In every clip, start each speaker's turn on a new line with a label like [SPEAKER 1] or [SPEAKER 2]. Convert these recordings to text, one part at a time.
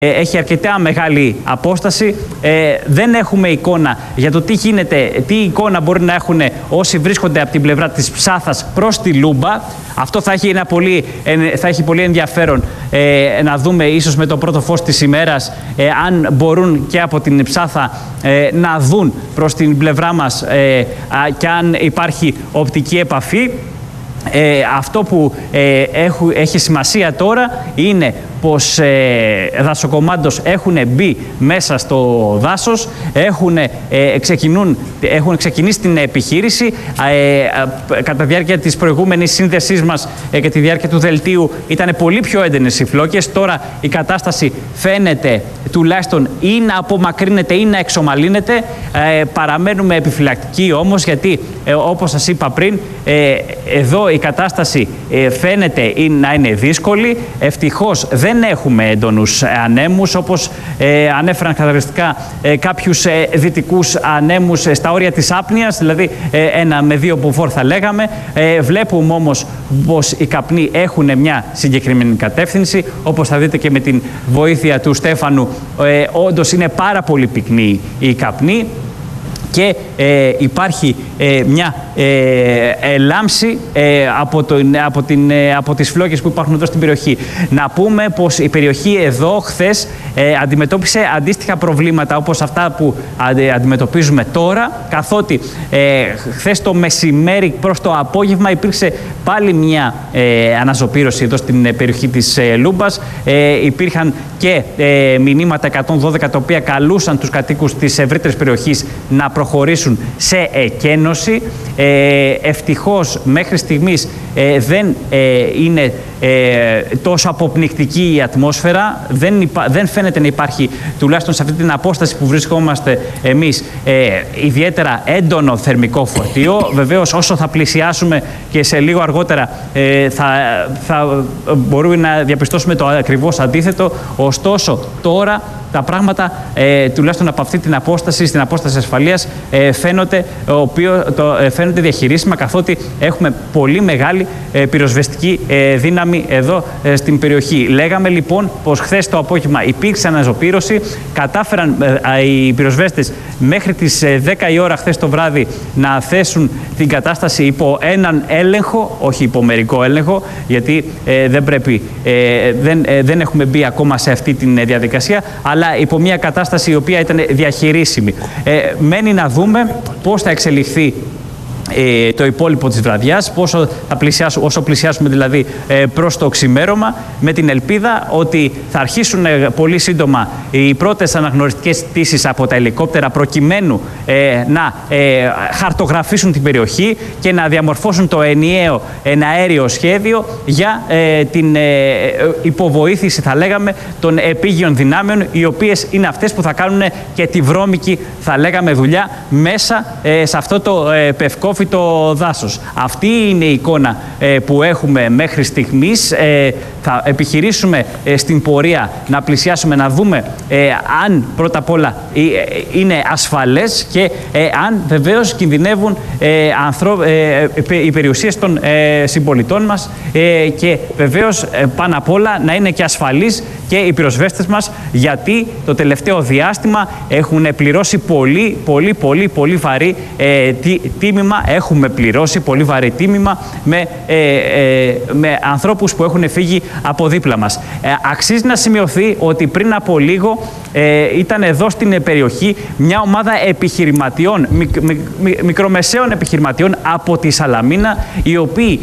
[SPEAKER 1] έχει αρκετά μεγάλη απόσταση. Δεν έχουμε εικόνα για το τι γίνεται, τι εικόνα μπορεί να έχουν όσοι βρίσκονται από την πλευρά της Ψάθας προς τη Λούμπα. Αυτό θα έχει πολύ ενδιαφέρον να δούμε ίσως με το πρώτο φως της ημέρας αν μπορούν και από την Ψάθα να δουν προς την πλευρά μας και αν υπάρχει οπτική επαφή. Αυτό που έχει σημασία τώρα είναι πως δασοκομάντος έχουν μπει μέσα στο δάσος, έχουν ξεκινήσει την επιχείρηση. Κατά τη διάρκεια της προηγούμενης σύνδεσής μας και τη διάρκεια του δελτίου ήταν πολύ πιο έντονες οι φλόκες. Τώρα η κατάσταση φαίνεται τουλάχιστον ή να απομακρύνεται ή να εξομαλύνεται. Παραμένουμε επιφυλακτικοί όμως, γιατί όπως σας είπα πριν, εδώ η κατάσταση φαίνεται να είναι δύσκολη. Ευτυχώς δεν έχουμε έντονους ανέμους, όπως ανέφεραν χαρακτηριστικά κάποιους δυτικούς ανέμους στα όρια της άπνοιας, δηλαδή 1 με 2 μποφόρ θα λέγαμε. Βλέπουμε όμως πως οι καπνοί έχουν μια συγκεκριμένη κατεύθυνση, όπως θα δείτε και με την βοήθεια του Στέφανου. Όντως είναι πάρα πολύ πυκνοί οι καπνοί και υπάρχει μια λάμψη από τις φλόκες που υπάρχουν εδώ στην περιοχή. Να πούμε πως η περιοχή εδώ χθες αντιμετώπισε αντίστοιχα προβλήματα όπως αυτά που αντιμετωπίζουμε τώρα, καθότι χθες το μεσημέρι προς το απόγευμα υπήρξε πάλι μια αναζωπήρωση εδώ στην περιοχή της Λούμπας. Υπήρχαν και μηνύματα 112 τα οποία καλούσαν τους κατοίκους της ευρύτερης περιοχής να προχωρήσουν σε εκένωση. Ευτυχώς μέχρι στιγμής δεν είναι τόσο αποπνικτική η ατμόσφαιρα. Δεν φαίνεται να υπάρχει, τουλάχιστον σε αυτή την απόσταση που βρισκόμαστε εμείς, ιδιαίτερα έντονο θερμικό φορτίο. Βεβαίως όσο θα πλησιάσουμε και σε λίγο αργότερα θα μπορούμε να διαπιστώσουμε το ακριβώς αντίθετο. Ωστόσο τώρα τα πράγματα, τουλάχιστον από αυτή την απόσταση, στην απόσταση ασφαλείας, φαίνονται διαχειρίσιμα, καθότι έχουμε πολύ μεγάλη πυροσβεστική δύναμη εδώ στην περιοχή. Λέγαμε λοιπόν πως χθες το απόγευμα υπήρξε αναζωπήρωση. Κατάφεραν οι πυροσβέστες μέχρι τις 10 η ώρα χθες το βράδυ να θέσουν την κατάσταση υπό έναν έλεγχο, όχι υπό μερικό έλεγχο, γιατί δεν έχουμε μπει ακόμα σε αυτή τη διαδικασία, αλλά υπό μια κατάσταση η οποία ήταν διαχειρίσιμη. Μένει να δούμε πώς θα εξελιχθεί το υπόλοιπο της βραδιάς, όσο πλησιάσουμε δηλαδή προς το ξημέρωμα, με την ελπίδα ότι θα αρχίσουν πολύ σύντομα οι πρώτες αναγνωριστικές πτήσεις από τα ελικόπτερα, προκειμένου να χαρτογραφήσουν την περιοχή και να διαμορφώσουν το ενιαίο εναέριο σχέδιο για την υποβοήθηση, θα λέγαμε, των επίγειων δυνάμεων, οι οποίες είναι αυτές που θα κάνουν και τη βρώμικη, θα λέγαμε, δουλειά μέσα σε αυτό το πευκόφυτο δάσος. Αυτή είναι η εικόνα που έχουμε μέχρι στιγμής. Θα επιχειρήσουμε στην πορεία να πλησιάσουμε, να δούμε αν πρώτα απ' όλα είναι ασφαλές και αν βεβαίως κινδυνεύουν οι περιουσίες των συμπολιτών μας, και βεβαίως πάνω απ' όλα να είναι και ασφαλείς και οι πυροσβέστες μας, γιατί το τελευταίο διάστημα έχουν πληρώσει πολύ βαρύ τίμημα. Έχουμε πληρώσει πολύ βαρύ τίμημα με ανθρώπους που έχουν φύγει από δίπλα μας. Αξίζει να σημειωθεί ότι πριν από λίγο ήταν εδώ στην περιοχή μια ομάδα επιχειρηματιών, μικρομεσαίων επιχειρηματιών από τη Σαλαμίνα, οι οποίοι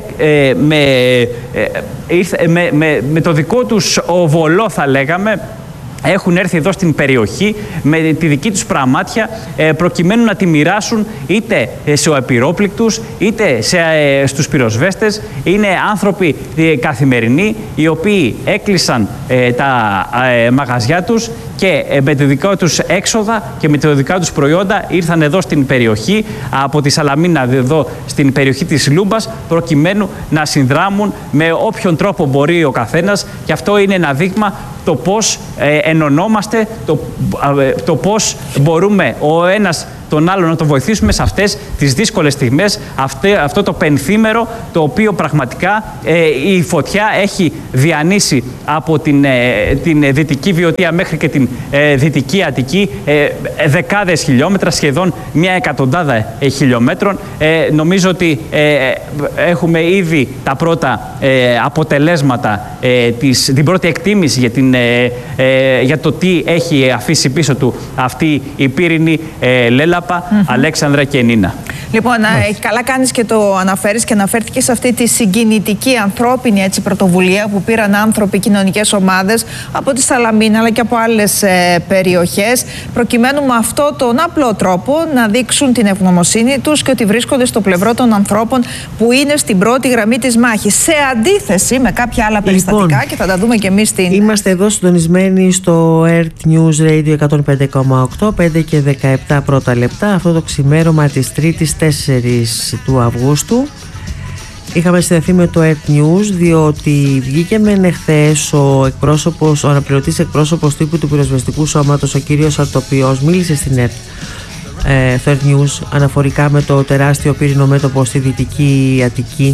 [SPEAKER 1] με το δικό τους οβολό, θα λέγαμε, έχουν έρθει εδώ στην περιοχή με τη δική τους πραμάτια, προκειμένου να τη μοιράσουν είτε σε επιρρόπληκτους είτε στους πυροσβέστες. Είναι άνθρωποι καθημερινοί, οι οποίοι έκλεισαν τα μαγαζιά τους και με τα δικά τους έξοδα και με τα δικά τους προϊόντα ήρθαν εδώ στην περιοχή, από τη Σαλαμίνα εδώ στην περιοχή της Λούμπας, προκειμένου να συνδράμουν με όποιον τρόπο μπορεί ο καθένας. Και αυτό είναι ένα δείγμα το πώς ενωνόμαστε, το πώς μπορούμε ο ένας τον άλλο, να τον βοηθήσουμε σε αυτές τις δύσκολες στιγμές, αυτό το πενθήμερο το οποίο πραγματικά η φωτιά έχει διανύσει από την Δυτική Βιωτία μέχρι και την Δυτική Αττική δεκάδες χιλιόμετρα, σχεδόν 100 χιλιόμετρων. Νομίζω ότι έχουμε ήδη τα πρώτα αποτελέσματα, την πρώτη εκτίμηση για το τι έχει αφήσει πίσω του αυτή η πύρινη λέλαπα, Αλέξανδρα και Νίνα. Λοιπόν, καλά κάνεις και το αναφέρεις και αναφέρθηκε σε αυτή τη συγκινητική ανθρώπινη πρωτοβουλία που πήραν άνθρωποι, κοινωνικές ομάδες από τη Σαλαμίνα αλλά και από άλλες περιοχές, προκειμένου με αυτό τον απλό τρόπο να δείξουν την ευγνωμοσύνη τους και ότι βρίσκονται στο πλευρό των ανθρώπων που είναι στην πρώτη γραμμή της μάχης, σε αντίθεση με κάποια άλλα περιστατικά, και θα τα δούμε και εμείς στην...
[SPEAKER 2] Είμαστε εδώ συντονισμένοι στο Earth News Radio 105,8, 5 και 17 πρώτα λεπτά, αυτό το ξημέρωμα της Τρίτης 4 του Αυγούστου. Είχαμε συνδεθεί με το Earth News διότι βγήκε μεν εχθές ο αναπληρωτής εκπρόσωπος τύπου του πυροσβεστικού σώματος, ο κύριος Αρτοπιός, μίλησε στην Earth News αναφορικά με το τεράστιο πύρινο μέτωπο στη Δυτική Αττική.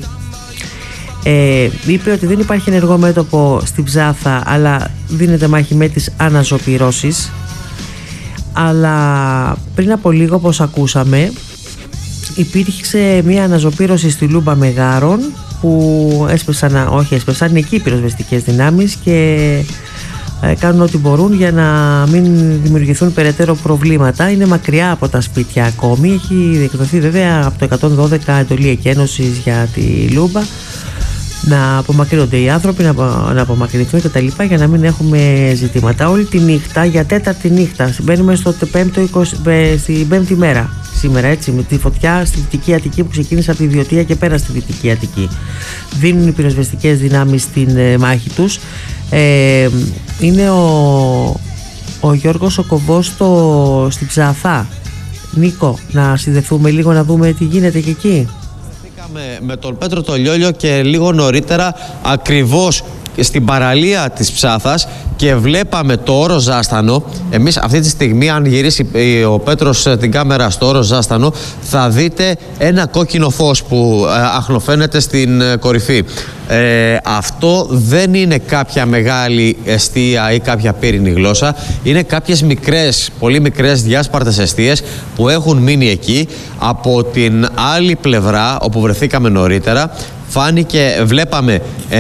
[SPEAKER 2] Είπε ότι δεν υπάρχει ενεργό μέτωπο στην Ψάθα, αλλά δίνεται μάχη με τις αναζωπυρώσεις. Αλλά πριν από λίγο, όπως ακούσαμε, υπήρξε μια αναζωπήρωση στη Λούμπα Μεγάρων που έσπεσαν εκεί οι πυροσβεστικές δυνάμεις και κάνουν ό,τι μπορούν για να μην δημιουργηθούν περαιτέρω προβλήματα. Είναι μακριά από τα σπίτια ακόμη. Έχει εκδοθεί βέβαια από το 112 εντολή εκένωσης για τη Λούμπα, να απομακρύνονται οι άνθρωποι, να απομακρυνθούν και τα λοιπά, για να μην έχουμε ζητήματα. Όλη τη νύχτα, για τέταρτη νύχτα, μπαίνουμε στην πέμπτη μέρα σήμερα, έτσι, με τη φωτιά στη Δυτική Αττική που ξεκίνησε από τη Βιωτία και πέρα στη Δυτική Αττική. Δίνουν οι πυροσβεστικές δυνάμεις στην μάχη τους. Είναι ο Γιώργος ο Κοβός στην Ψαθά. Νίκο, να συνδεθούμε λίγο να δούμε τι γίνεται και εκεί.
[SPEAKER 3] Με τον Πέτρο το Λιόλιο και λίγο νωρίτερα ακριβώς στην παραλία της Ψάθας και βλέπαμε το όρο Ζάστανο. Εμείς αυτή τη στιγμή, αν γυρίσει ο Πέτρος την κάμερα στο όρο Ζάστανο, θα δείτε ένα κόκκινο φως που αχνοφαίνεται στην κορυφή. Αυτό δεν είναι κάποια μεγάλη εστία ή κάποια πύρινη γλώσσα. Είναι κάποιες μικρές, πολύ μικρές διάσπαρτες εστίες που έχουν μείνει εκεί. Από την άλλη πλευρά, όπου βρεθήκαμε νωρίτερα, βλέπαμε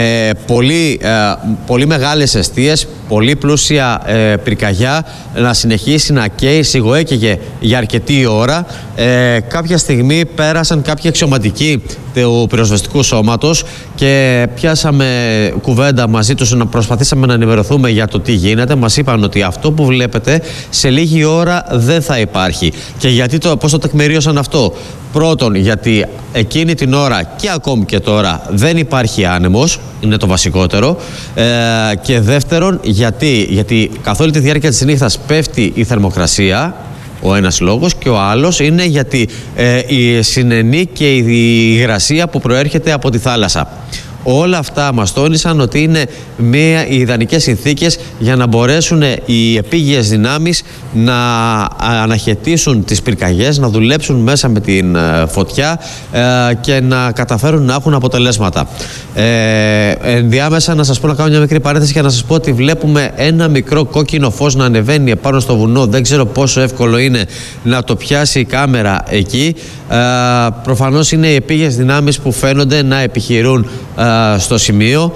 [SPEAKER 3] πολύ μεγάλες εστίες, πολύ πλούσια πυρκαγιά να συνεχίσει να καίει, σιγοέκαιγε για αρκετή ώρα. Κάποια στιγμή πέρασαν κάποιοι αξιωματικοί του πυροσβεστικού σώματος και πιάσαμε κουβέντα μαζί τους, να προσπαθήσαμε να ενημερωθούμε για το τι γίνεται. Μας είπαν ότι αυτό που βλέπετε σε λίγη ώρα δεν θα υπάρχει. Και γιατί πώς το τεκμηρίωσαν αυτό? Πρώτον, γιατί εκείνη την ώρα και ακόμη και τώρα δεν υπάρχει άνεμος, είναι το βασικότερο. Και δεύτερον, γιατί καθ' όλη τη διάρκεια της νύχτας πέφτει η θερμοκρασία, ο ένας λόγος, και ο άλλος είναι γιατί η συνενή και η υγρασία που προέρχεται από τη θάλασσα. Όλα αυτά μας τόνισαν ότι είναι οι ιδανικές συνθήκες για να μπορέσουν οι επίγειες δυνάμεις να αναχαιτήσουν τις πυρκαγιές, να δουλέψουν μέσα με την φωτιά και να καταφέρουν να έχουν αποτελέσματα. Ενδιάμεσα να σας πω, να κάνω μια μικρή παρένθεση και να σας πω ότι βλέπουμε ένα μικρό κόκκινο φως να ανεβαίνει επάνω στο βουνό. Δεν ξέρω πόσο εύκολο είναι να το πιάσει η κάμερα εκεί. Προφανώς είναι οι επίγειες δυνάμεις που φαίνονται να επιχειρούν στο σημείο.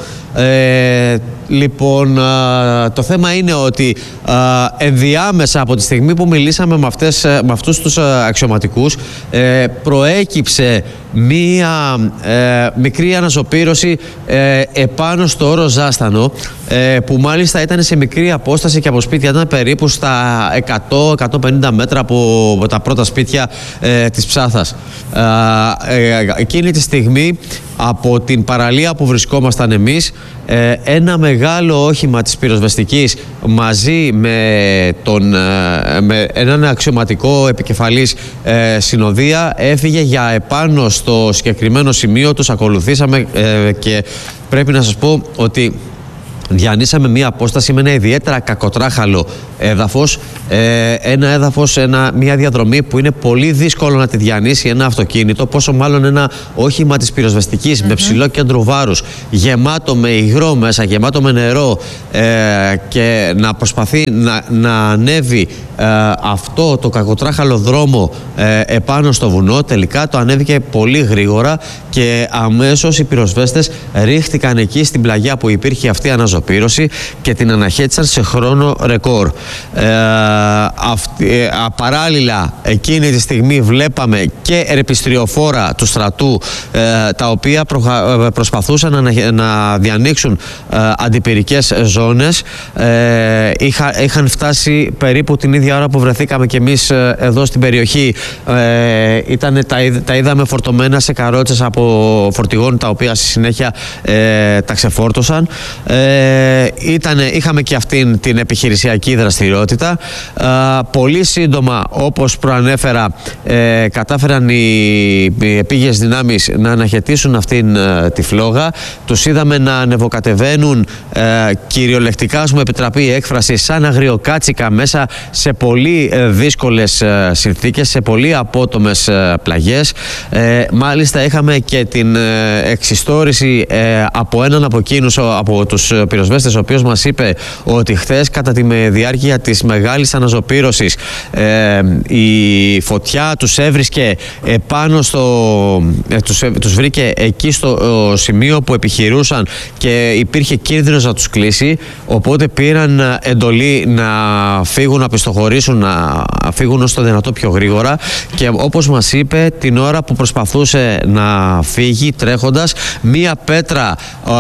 [SPEAKER 3] Λοιπόν, το θέμα είναι ότι ενδιάμεσα από τη στιγμή που μιλήσαμε με αυτούς τους αξιωματικούς, προέκυψε μία μικρή αναζωπήρωση επάνω στο όρο Ζάστανο, που μάλιστα ήταν σε μικρή απόσταση και από σπίτια, ήταν περίπου στα 100-150 μέτρα από τα πρώτα σπίτια της Ψάθας. Εκείνη τη στιγμή, από την παραλία που βρισκόμασταν εμείς, ένα μεγάλο όχημα της πυροσβεστικής μαζί με έναν αξιωματικό επικεφαλής συνοδεία έφυγε για επάνω στο συγκεκριμένο σημείο. Τους ακολουθήσαμε και πρέπει να σας πω ότι διανύσαμε μία απόσταση με ένα ιδιαίτερα κακοτράχαλο έδαφος. Ένα έδαφος, μία διαδρομή που είναι πολύ δύσκολο να τη διανύσει ένα αυτοκίνητο, πόσο μάλλον ένα όχημα της πυροσβεστικής με ψηλό κέντρο βάρους, γεμάτο με υγρό μέσα, γεμάτο με νερό, και να προσπαθεί να ανέβει αυτό το κακοτράχαλο δρόμο επάνω στο βουνό. Τελικά το ανέβηκε πολύ γρήγορα και αμέσως οι πυροσβέστες ρίχτηκαν εκεί στην πλαγιά που υπήρχε αυτή η αναζωπήρωση και την αναχέτησαν σε χρόνο ρεκόρ. Παράλληλα, εκείνη τη στιγμή βλέπαμε και ερεπιστριοφόρα του στρατού, τα οποία προσπαθούσαν να διανοίξουν αντιπυρικές ζώνες. Είχαν φτάσει περίπου την ίδια ώρα που βρεθήκαμε και εμείς εδώ στην περιοχή. Τα είδαμε φορτωμένα σε καρότσες από φορτηγών, τα οποία στη συνέχεια τα ξεφόρτωσαν. Είχαμε και αυτήν την επιχειρησιακή δραστηριότητα. Πολύ σύντομα, όπως προανέφερα, κατάφεραν οι επίγειες δυνάμεις να αναχαιτήσουν αυτήν τη φλόγα. Τους είδαμε να ανεβοκατεβαίνουν, κυριολεκτικά, ας μου επιτραπεί η έκφραση, σαν αγριοκάτσικα μέσα σε πολύ δύσκολες συνθήκες, σε πολύ απότομες πλαγιές. Μάλιστα είχαμε και την εξιστόρηση από έναν από εκείνους, από τους πυροσβέστες, ο οποίος μας είπε ότι χθες κατά τη διάρκεια της μεγάλης αναζωπήρωσης η φωτιά τους έβρισκε πάνω τους βρήκε εκεί στο σημείο που επιχειρούσαν και υπήρχε κίνδυνος να τους κλείσει, οπότε πήραν εντολή να φύγουν, να πιστοχωρήσουν, να φύγουν όσο το δυνατό πιο γρήγορα, και όπως μας είπε, την ώρα που προσπαθούσε να φύγει τρέχοντας, μία πέτρα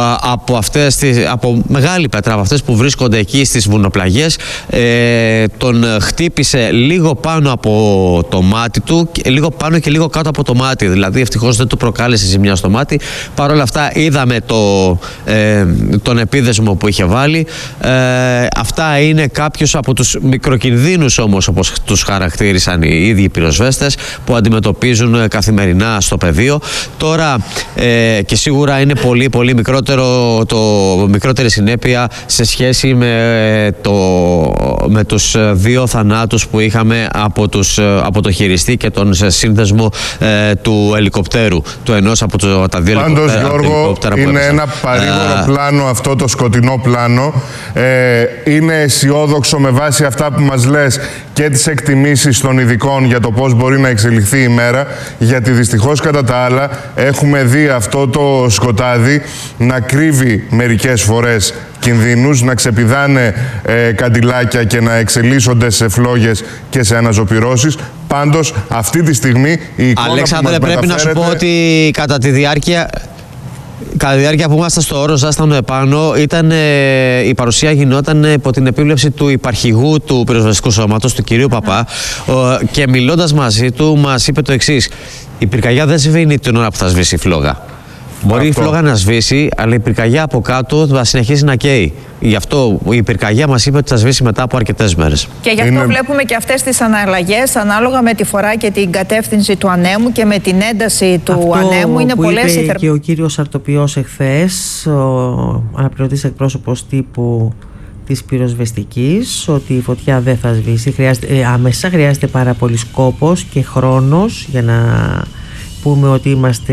[SPEAKER 3] από μεγάλη πέτρα από αυτές που βρίσκονται εκεί στις βουνοπλαγιές, τον χτύπησε λίγο πάνω από το μάτι του, λίγο πάνω και λίγο κάτω από το μάτι, δηλαδή ευτυχώς δεν του προκάλεσε ζημιά στο μάτι. Παρ' όλα αυτά είδαμε τον επίδεσμο που είχε βάλει. Αυτά είναι κάποιους από τους μικροκινδύνους όμως, όπως τους χαρακτήρισαν οι ίδιοι πυροσβέστες, που αντιμετωπίζουν καθημερινά στο πεδίο. Τώρα και σίγουρα είναι πολύ πολύ μικρότερη συνέπεια σε σχέση με τους δύο θανάτους που είχαμε από το χειριστή και τον σύνδεσμο του ελικοπτέρου, του ενός από τα δύο ελικοπτέρα.
[SPEAKER 4] Πάντως, Γιώργο, είναι ένα παρήγορο πλάνο αυτό, το σκοτεινό πλάνο. Είναι αισιόδοξο με βάση αυτά που μας λες και τις εκτιμήσεις των ειδικών για το πώς μπορεί να εξελιχθεί η μέρα, γιατί δυστυχώς κατά τα άλλα έχουμε δει αυτό το σκοτάδι να κρύβει μερικές φορές κινδύνους, να ξεπηδάνε καντιλάκια και να εξελίσσονται σε φλόγες και σε αναζωπυρώσεις. Πάντως αυτή τη στιγμή η εικόνα
[SPEAKER 3] Αλέξανδρε, πρέπει να σου πω ότι κατά τη διάρκεια που ήμασταν στο όρο Ζάστανο επάνω, η παρουσία γινόταν υπό την επίβλεψη του υπαρχηγού του πυροσβεστικού σώματος, του κυρίου Παπά, και μιλώντας μαζί του μας είπε το εξής: η πυρκαγιά δεν σβήνει την ώρα που θα σβήσει η φλόγα. Μπορεί η φλόγα να σβήσει, αλλά η πυρκαγιά από κάτω θα συνεχίσει να καίει. Γι' αυτό η πυρκαγιά μας είπε ότι θα σβήσει μετά από αρκετές μέρες.
[SPEAKER 5] Και γι' αυτό βλέπουμε και αυτές τις αναλλαγές ανάλογα με τη φορά και την κατεύθυνση του ανέμου και με την ένταση του ανέμου. Είναι πολλές οι
[SPEAKER 2] και ο κύριος Αρτοπιός εχθές, ο αναπληρωτής εκπρόσωπος τύπου της πυροσβεστικής, ότι η φωτιά δεν θα σβήσει άμεσα. Χρειάζεται πάρα πολύ κόπος και χρόνος για να πούμε ότι είμαστε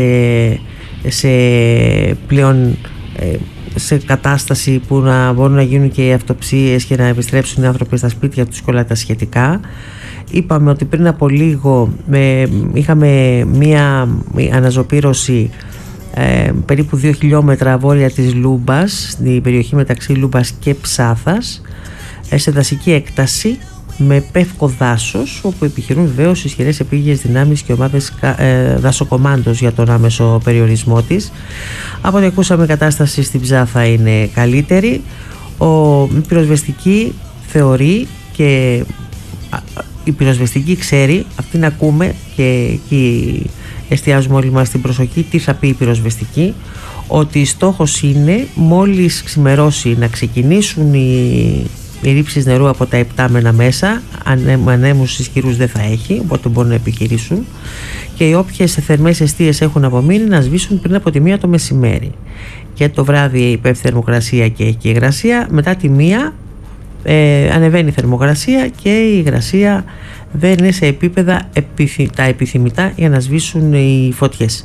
[SPEAKER 2] πλέον σε κατάσταση που να μπορούν να γίνουν και οι αυτοψίες και να επιστρέψουν οι άνθρωποι στα σπίτια τους και όλα τα σχετικά. Είπαμε ότι πριν από λίγο είχαμε μία αναζωπήρωση περίπου 2 χιλιόμετρα βόρεια της Λούμπας, στην περιοχή μεταξύ Λούμπας και Ψάθας, σε δασική έκταση με πεύκο δάσος, όπου επιχειρούν βεβαίως ισχυρές επίγειες δυνάμεις και ομάδες δασοκομάντος για τον άμεσο περιορισμό της. Από ό,τι ακούσαμε, η κατάσταση στην Ψάθα είναι καλύτερη. Η πυροσβεστική θεωρεί και η πυροσβεστική ξέρει, αυτήν ακούμε και εκεί εστιάζουμε όλοι μας την προσοχή, τι θα πει η πυροσβεστική, ότι στόχος είναι μόλις ξημερώσει να ξεκινήσουν οι ρήψεις νερού από τα υπτάμενα μέσα. Ανέμους ισχυρούς δεν θα έχει, οπότε μπορούν να επιχειρήσουν, και οι όποιες θερμές εστίες έχουν απομείνει να σβήσουν πριν από τη 1 το μεσημέρι. και το βράδυ πέφτει θερμοκρασία και έχει και υγρασία. Μετά τη 1 ανεβαίνει η θερμοκρασία και η υγρασία δεν είναι σε επίπεδα τα επιθυμητά για να σβήσουν οι φωτιές.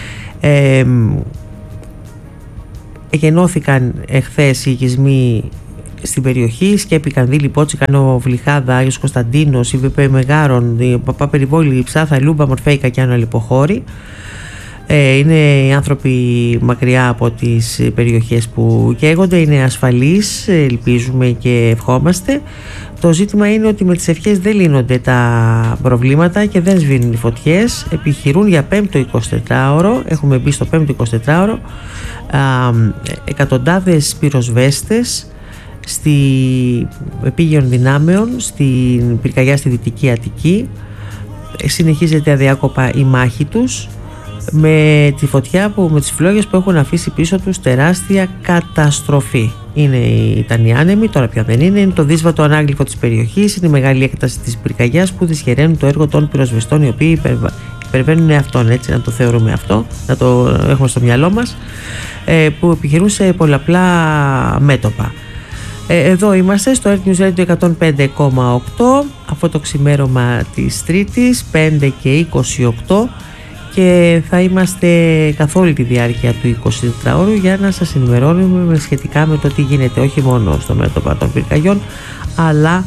[SPEAKER 2] Εγενώθηκαν εχθές οι οικισμοί στην περιοχή, Σκέπη, Κανδύλη, Πότσι, Κανό, Βλυχάδα, Άγιος Κωνσταντίνος, Ιβεπέ Μεγάρων, Παπαπεριβόλη, Ψάθα, Λούμπα, Μορφέικα και Άνω Αλιποχώρη. Είναι οι άνθρωποι μακριά από τις περιοχές που καίγονται, είναι ασφαλείς, ελπίζουμε και ευχόμαστε. Το ζήτημα είναι ότι με τις ευχές δεν λύνονται τα προβλήματα και δεν σβήνουν οι φωτιές. Επιχειρούν για 5ο 24ωρο, έχουμε μπει στο 5ο 24ωρο, εκατοντάδες πυροσβέστες στη επίγειων δυνάμεων, στην πυρκαγιά στη Δυτική Αττική. Συνεχίζεται αδιάκοπα η μάχη τους με τη φωτιά με τις φλόγες που έχουν αφήσει πίσω τους τεράστια καταστροφή. Ήταν οι άνεμοι, τώρα πια δεν είναι. Είναι το δύσβατο ανάγλυφο της περιοχής, είναι η μεγάλη έκταση της πυρκαγιάς που δυσχεραίνουν το έργο των πυροσβεστών, οι οποίοι υπερβαίνουν αυτόν, έτσι να το θεωρούμε αυτό, να το έχουμε στο μυαλό μας, που επιχειρούν σε πολλαπλά μέτωπα. Εδώ είμαστε στο Earth News Radio 105,8 αυτό το ξημέρωμα της Τρίτης 5 και 28, και θα είμαστε καθ' όλη τη διάρκεια του 24ωρου για να σας ενημερώνουμε σχετικά με το τι γίνεται, όχι μόνο στο μέτωπα των πυρκαγιών, αλλά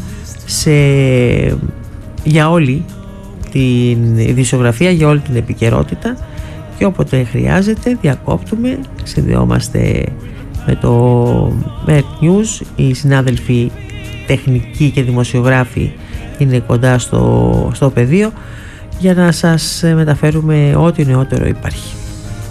[SPEAKER 2] για όλη την ειδησιογραφία, για όλη την επικαιρότητα, και όποτε χρειάζεται διακόπτουμε, συνδεόμαστε με το Earth News. Οι συνάδελφοι τεχνικοί και δημοσιογράφοι είναι κοντά στο πεδίο για να σας μεταφέρουμε ό,τι νεότερο υπάρχει.